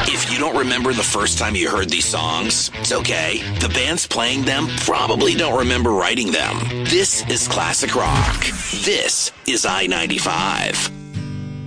If you don't remember the first time you heard these songs, it's okay. The bands playing them probably don't remember writing them. This is classic rock. This is I-95.